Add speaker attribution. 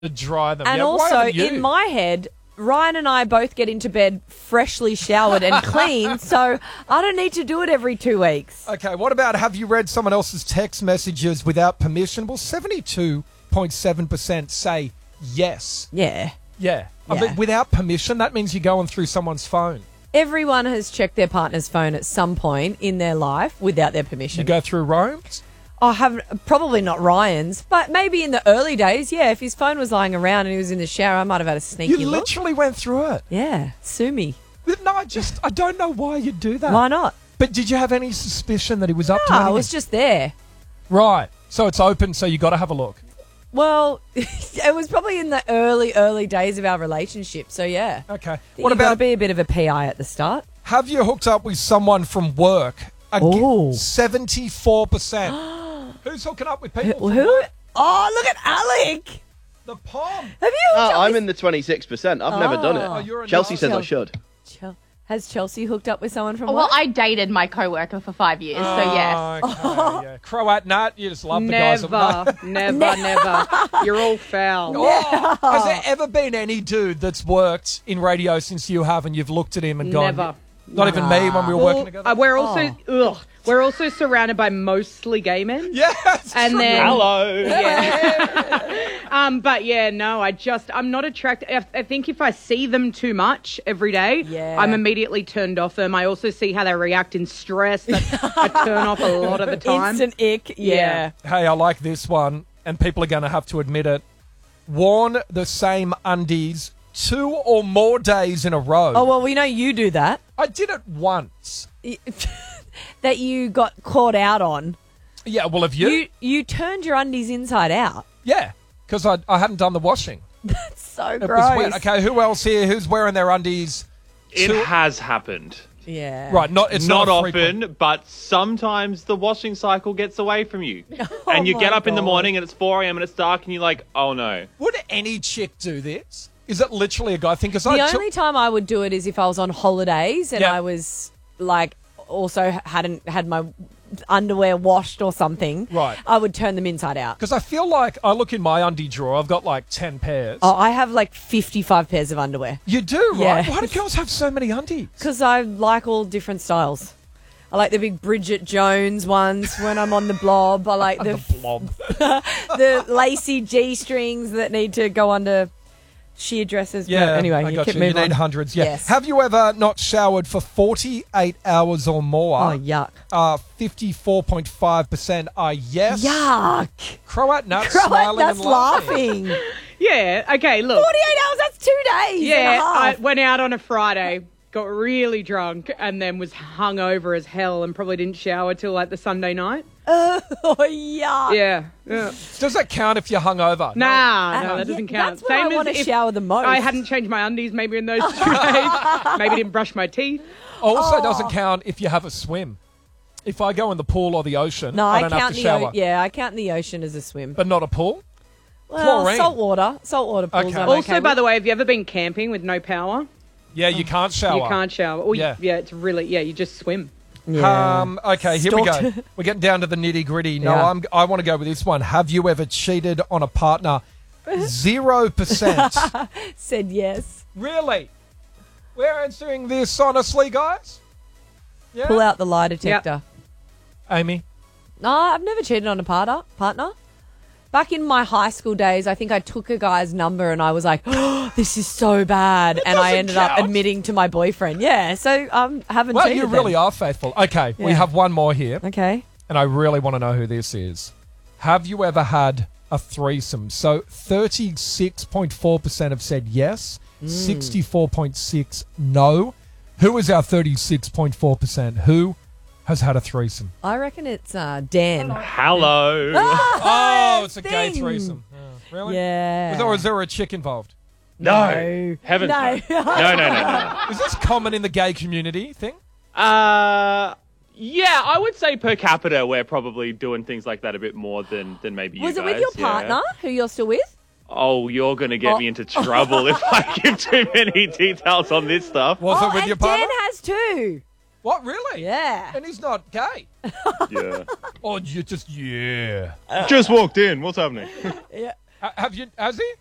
Speaker 1: To dry them.
Speaker 2: And
Speaker 1: yeah, why
Speaker 2: also,
Speaker 1: haven't you?
Speaker 2: in my head, Ryan and I both get into bed freshly showered and clean, so I don't need to do it every 2 weeks.
Speaker 1: Okay, what about have you read someone else's text messages without permission? Well, 72.7% say yes.
Speaker 2: Yeah.
Speaker 1: Yeah. I
Speaker 2: Yeah.
Speaker 1: mean, without permission, that means you're going through someone's phone.
Speaker 2: Everyone has checked their partner's phone at some point in their life without their
Speaker 1: You
Speaker 2: permission.
Speaker 1: go through Rome's?
Speaker 2: I have probably not Ryan's, but maybe in the early days, yeah, if his phone was lying around and he was in the shower, I might have had a sneaky
Speaker 1: You
Speaker 2: look.
Speaker 1: literally went through it.
Speaker 2: Yeah, sue me.
Speaker 1: No, I don't know why you'd do that.
Speaker 2: Why not?
Speaker 1: But did you have any suspicion that he was up to
Speaker 2: No,
Speaker 1: anything?
Speaker 2: I was just there.
Speaker 1: Right. So it's open, so you got to have a look.
Speaker 2: Well, it was probably in the early days of our relationship, so yeah.
Speaker 1: Okay.
Speaker 2: What
Speaker 1: What
Speaker 2: about
Speaker 1: about,
Speaker 2: be a bit of a PI at the start?
Speaker 1: have you hooked up with someone from work?
Speaker 2: Ooh.
Speaker 1: 74%. Who's hooking up with people from
Speaker 2: Who?
Speaker 1: work?
Speaker 2: Oh, look at Alec.
Speaker 1: The Pom.
Speaker 2: Have you? hooked up
Speaker 3: I'm
Speaker 2: with-
Speaker 3: in the 26%. I've never done
Speaker 1: Oh,
Speaker 3: it.
Speaker 1: you're a
Speaker 3: Chelsea
Speaker 1: nice-
Speaker 3: says I should.
Speaker 2: Has Chelsea hooked up with someone from
Speaker 4: Well,
Speaker 2: work?
Speaker 4: I dated my coworker for 5 years, so yes.
Speaker 1: Okay, yeah. Croat Nat, you just love the guys.
Speaker 5: Never. You're all foul.
Speaker 1: Oh, has there ever been any dude that's worked in radio since you have and you've looked at him and gone,
Speaker 5: Never.
Speaker 1: not even me when we were working together?
Speaker 5: We're also surrounded by mostly gay men.
Speaker 1: Yes.
Speaker 5: And then
Speaker 3: Hello.
Speaker 5: yeah. But yeah, no, I'm not attracted. I think if I see them too much every day,
Speaker 2: Yeah.
Speaker 5: I'm immediately turned off them. I also see how they react in stress. I turn off a lot of the time.
Speaker 2: Instant ick. Yeah.
Speaker 1: Hey, I like this one, and people are going to have to admit it. Worn the same undies 2 or more days in a row.
Speaker 2: Oh, well, we know you do that.
Speaker 1: I did it once.
Speaker 2: That you got caught out on.
Speaker 1: Yeah, well, have you?
Speaker 2: You turned your undies inside out.
Speaker 1: Yeah, because I hadn't done the washing.
Speaker 2: So
Speaker 1: It
Speaker 2: gross.
Speaker 1: was wet. Okay, who else here? Who's wearing their undies?
Speaker 6: It
Speaker 1: Two-
Speaker 6: has happened.
Speaker 2: Yeah.
Speaker 1: Right, it's not frequent.
Speaker 6: often, but sometimes the washing cycle gets away from you.
Speaker 2: Oh
Speaker 6: And you get
Speaker 2: my
Speaker 6: up in the
Speaker 2: God.
Speaker 6: morning and it's 4 a.m. and it's dark and you're like, oh no.
Speaker 1: Would any chick do this? Is it literally a guy thing? Because
Speaker 2: The only time I would do it is if I was on holidays and
Speaker 1: Yeah.
Speaker 2: I was like also hadn't had my underwear washed or something.
Speaker 1: Right.
Speaker 2: I would turn them inside out.
Speaker 1: Because I feel like I look in my undie drawer, I've got like 10 pairs.
Speaker 2: Oh, I have like 55 pairs of underwear
Speaker 1: You do, right?
Speaker 2: Yeah.
Speaker 1: Why do girls have so many undies?
Speaker 2: because I like all different styles. I like the big Bridget Jones ones when I'm on the blob. I like the
Speaker 1: Blob.
Speaker 2: the lacy G-strings that need to go under sheer dresses.
Speaker 1: Yeah,
Speaker 2: No, anyway,
Speaker 1: I
Speaker 2: you
Speaker 1: got
Speaker 2: keep
Speaker 1: you. You
Speaker 2: moving
Speaker 1: need
Speaker 2: on.
Speaker 1: hundreds, yeah.
Speaker 2: Yes.
Speaker 1: Have you ever not showered for 48 hours or more?
Speaker 2: Oh, yuck.
Speaker 1: 54.5% are yes.
Speaker 2: Yuck.
Speaker 1: Croat nuts
Speaker 2: Croat
Speaker 1: smiling
Speaker 2: nuts
Speaker 1: and laughing.
Speaker 2: laughing.
Speaker 5: Yeah. Okay. Look.
Speaker 2: 48 hours, that's 2 days and a
Speaker 5: Yeah, I
Speaker 2: half.
Speaker 5: went out on a Friday, got really drunk, and then was hungover as hell, and probably didn't shower till like the Sunday night.
Speaker 2: Oh, yuck.
Speaker 5: Yeah.
Speaker 1: Does that count if you're hungover?
Speaker 5: Nah,
Speaker 2: Yeah,
Speaker 5: that doesn't count.
Speaker 2: That's when I want to
Speaker 5: if
Speaker 2: shower the most.
Speaker 5: I hadn't changed my undies maybe in those 2 days. Maybe didn't brush my teeth.
Speaker 1: Also doesn't count if you have a swim. If I go in the pool or the ocean,
Speaker 2: No,
Speaker 1: I
Speaker 2: I
Speaker 1: don't have
Speaker 2: count
Speaker 1: to
Speaker 2: the
Speaker 1: shower.
Speaker 2: I count the ocean as a swim.
Speaker 1: But not a pool?
Speaker 2: Well,
Speaker 1: chlorine.
Speaker 2: saltwater pools.
Speaker 1: Okay.
Speaker 2: I'm
Speaker 5: Also,
Speaker 2: okay
Speaker 5: by
Speaker 2: with.
Speaker 5: the way, have you ever been camping with no power?
Speaker 1: Yeah, you can't shower.
Speaker 5: You can't shower. Or
Speaker 1: Yeah.
Speaker 5: it's really, you just swim.
Speaker 1: Okay, here we go.
Speaker 2: Stalked.
Speaker 1: We're getting down to the nitty gritty. No,
Speaker 2: Yeah.
Speaker 1: I want to go with this one. Have you ever cheated on a partner? 0%.
Speaker 2: Said yes.
Speaker 1: Really? We're answering this honestly, guys? Yeah?
Speaker 2: Pull out the lie detector.
Speaker 1: Amy?
Speaker 2: No, I've never cheated on a partner. Back in my high school days, I think I took a guy's number and I was like, oh, this is so bad. And I
Speaker 1: doesn't
Speaker 2: ended up
Speaker 1: count.
Speaker 2: admitting to my boyfriend. Yeah, so I haven't
Speaker 1: Well,
Speaker 2: cheated
Speaker 1: you really
Speaker 2: then.
Speaker 1: are faithful. Okay, we
Speaker 2: Yeah.
Speaker 1: have one more here,
Speaker 2: Okay.
Speaker 1: and I really want to know who this is. Have you ever had a threesome? So 36.4% have said yes, 64.6% no. Who is our 36.4%? Who has had a threesome?
Speaker 2: I reckon it's Dan.
Speaker 6: Hello.
Speaker 1: Oh, it's a gay
Speaker 2: thing.
Speaker 1: threesome. Really?
Speaker 2: Yeah.
Speaker 1: Or is there a chick involved?
Speaker 6: No. Heavens
Speaker 2: No.
Speaker 6: no. No.
Speaker 1: Is this common in the gay community thing?
Speaker 6: Yeah, I would say per capita we're probably doing things like that a bit more than maybe you
Speaker 2: Was
Speaker 6: guys.
Speaker 2: it with your
Speaker 6: yeah.
Speaker 2: partner who you're still with?
Speaker 6: Oh, you're going to get me into trouble if I give too many details on this stuff.
Speaker 1: Was it with
Speaker 2: and
Speaker 1: your partner?
Speaker 2: Dan has too.
Speaker 1: What, really?
Speaker 2: Yeah.
Speaker 1: And he's not gay?
Speaker 6: Yeah.
Speaker 1: Or you just, yeah.
Speaker 7: Just walked in. What's happening?
Speaker 2: Yeah.
Speaker 1: Has he?